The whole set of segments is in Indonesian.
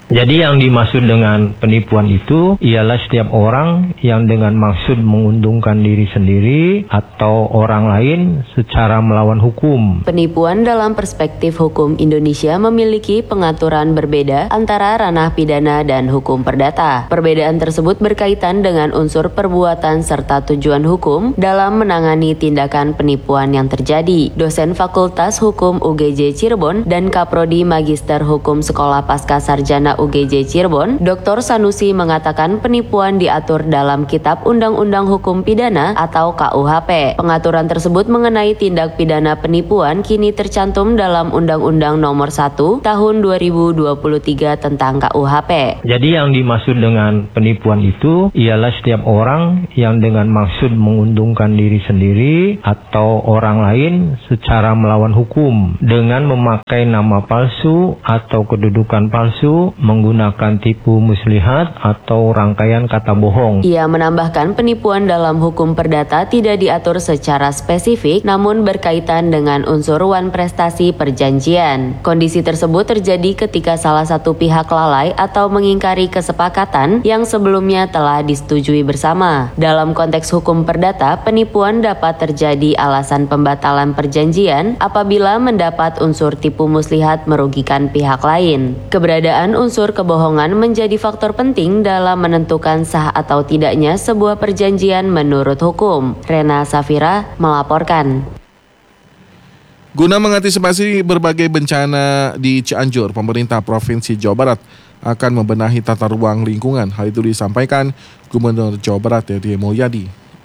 Jadi yang dimaksud dengan penipuan itu ialah setiap orang yang dengan maksud menguntungkan diri sendiri atau orang lain secara melawan hukum. Penipuan dalam perspektif hukum Indonesia memiliki pengaturan berbeda antara ranah pidana dan hukum perdata. Perbedaan tersebut berkaitan dengan unsur perbuatan serta tujuan hukum dalam menangani tindakan penipuan yang terjadi. Dosen Fakultas Hukum UGJ Cirebon dan Kaprodi Magister Hukum Sekolah Pasca Sarjana UGJ Cirebon, Dr. Sanusi mengatakan penipuan diatur dalam Kitab Undang-Undang Hukum Pidana atau KUHP. Pengaturan tersebut mengenai tindak pidana penipuan kini tercantum dalam Undang-Undang Nomor 1 Tahun 2023 tentang KUHP. Jadi yang dimaksud dengan penipuan itu ialah setiap orang yang dengan maksud menguntungkan diri sendiri atau orang lain secara melawan hukum dengan memakai nama palsu atau kedudukan palsu, menggunakan tipu muslihat atau rangkaian kata bohong. Ia menambahkan penipuan dalam hukum perdata tidak diatur secara spesifik namun berkaitan dengan unsur wan prestasi perjanjian. Kondisi tersebut terjadi ketika salah satu pihak lalai atau mengingkari kesepakatan yang sebelumnya telah disetujui bersama. Dalam konteks hukum perdata, penipuan dapat terjadi alasan pembatalan perjanjian apabila mendapat unsur tipu muslihat merugikan pihak lain. Keberadaan unsur kebohongan menjadi faktor penting dalam menentukan sah atau tidaknya sebuah perjanjian menurut hukum. Rena Safira melaporkan. Guna mengantisipasi berbagai bencana di Cianjur, pemerintah Provinsi Jawa Barat akan membenahi tata ruang lingkungan. Hal itu disampaikan Gubernur Jawa Barat Edi Mulyadi.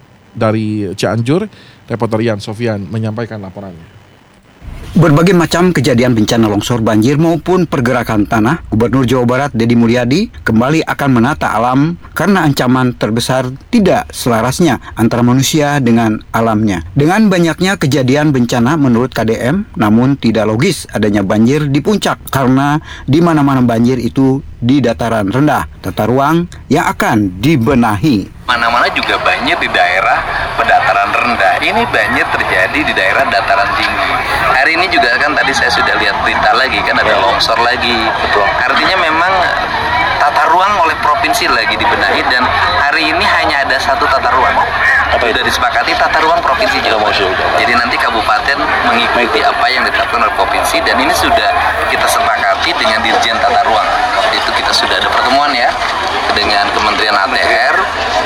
Dari Cianjur, reporter Yan Sofian menyampaikan laporannya. Berbagai macam kejadian bencana longsor, banjir maupun pergerakan tanah, Gubernur Jawa Barat Edi Mulyadi kembali akan menata alam karena ancaman terbesar tidak selarasnya antara manusia dengan alamnya. Dengan banyaknya kejadian bencana menurut KDM, namun tidak logis adanya banjir di puncak karena di mana-mana banjir itu di dataran rendah. Tata ruang yang akan dibenahi. Mana-mana juga banjir di daerah pedataran rendah. Ini banjir terjadi di daerah dataran tinggi. Hari ini juga kan tadi saya sudah lihat berita lagi kan ada longsor lagi. Artinya memang tata ruang oleh provinsi lagi dibenahi dan hari ini hanya ada satu tata ruang. Sudah disepakati tata ruang provinsi Jawa Barat. Jadi nanti kabupaten mengikuti apa yang ditetapkan oleh provinsi dan ini sudah kita sepakati dengan Dirjen Tata Ruang. Waktu itu kita sudah ada pertemuan ya dengan Kementerian ATR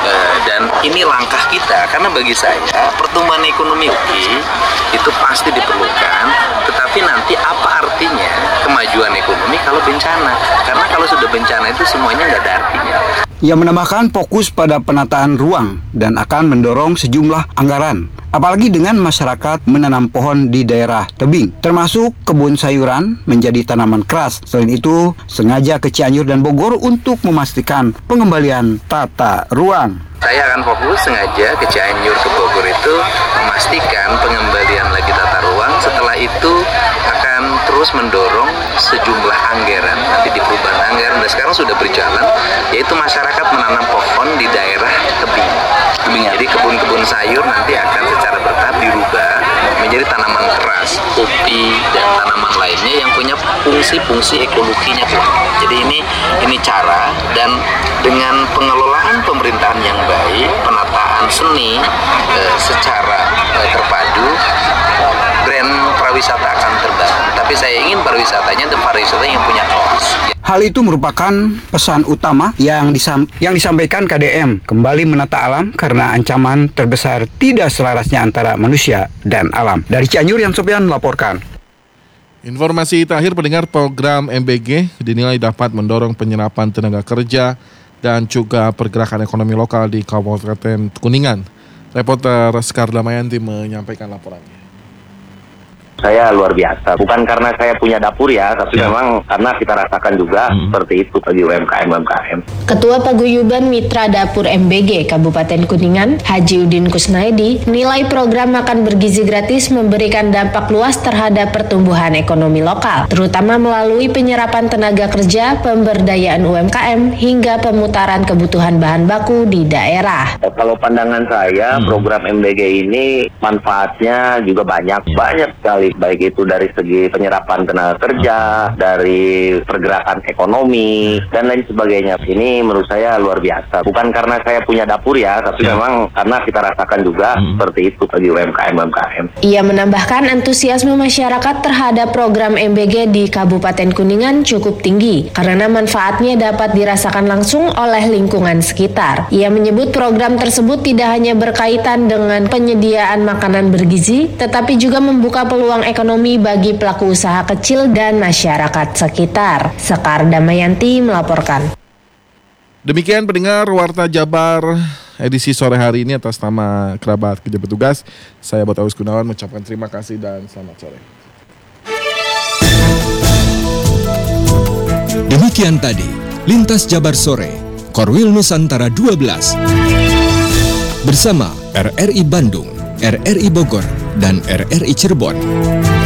dan ini langkah kita karena bagi saya pertumbuhan ekonomi itu pasti diperlukan, tetapi nanti apa artinya kemajuan ekonomi kalau bencana? Karena kalau sudah bencana itu semuanya nggak ada artinya. Ia menambahkan fokus pada penataan ruang dan akan mendorong sejumlah anggaran, apalagi dengan masyarakat menanam pohon di daerah tebing, termasuk kebun sayuran menjadi tanaman keras. Selain itu, sengaja ke Cianjur dan Bogor untuk memastikan pengembalian tata ruang. Saya akan fokus sengaja ke Cianjur ke Bogor itu memastikan pengembalian lagi tata ruang. Setelah itu akan terus mendorong sejumlah anggaran nanti di perubahan anggaran dan sekarang sudah berjalan, yaitu masyarakat menanam pohon di daerah tebing. Jadi kebun-kebun sayur nanti akan secara bertahap dirubah menjadi tanaman keras, kopi dan tanaman lainnya yang punya fungsi-fungsi ekologinya kuat. Jadi ini cara dan dengan pengelolaan pemerintahan yang baik, penataan seni secara terpadu, brand pariwisata akan terbangun. Tapi saya ingin pariwisatanya itu pariwisata yang punya kelas. Hal itu merupakan pesan utama yang disampaikan KDM, kembali menata alam karena ancaman terbesar tidak selarasnya antara manusia dan alam. Dari Cianjur, Yan Sofian melaporkan. Informasi terakhir, pendengar, program MBG dinilai dapat mendorong penyerapan tenaga kerja dan juga pergerakan ekonomi lokal di Kabupaten Kuningan. Reporter Sekar Damayanti menyampaikan laporannya. Saya luar biasa, bukan karena saya punya dapur ya, tapi memang karena kita rasakan juga seperti itu bagi UMKM. Ketua Paguyuban Mitra Dapur MBG Kabupaten Kuningan, Haji Udin Kusnaedi, nilai program makan bergizi gratis memberikan dampak luas terhadap pertumbuhan ekonomi lokal, terutama melalui penyerapan tenaga kerja, pemberdayaan UMKM, hingga pemutaran kebutuhan bahan baku di daerah. Kalau pandangan saya, program MBG ini manfaatnya juga banyak sekali baik itu dari segi penyerapan tenaga kerja, dari pergerakan ekonomi dan lain sebagainya. Ini menurut saya luar biasa. Bukan karena saya punya dapur ya, tapi memang karena kita rasakan juga seperti itu bagi UMKM. Ia menambahkan antusiasme masyarakat terhadap program MBG di Kabupaten Kuningan cukup tinggi karena manfaatnya dapat dirasakan langsung oleh lingkungan sekitar. Ia menyebut program tersebut tidak hanya berkaitan dengan penyediaan makanan bergizi, tetapi juga membuka peluang ekonomi bagi pelaku usaha kecil dan masyarakat sekitar. Sekar Damayanti melaporkan. Demikian pendengar Warta Jabar edisi sore hari ini, atas nama kerabat kerja petugas, saya Bautawus Gunawan mengucapkan terima kasih dan selamat sore. Demikian tadi Lintas Jabar Sore Korwil Nusantara 12 bersama RRI Bandung, RRI Bogor, dan RRI Cirebon.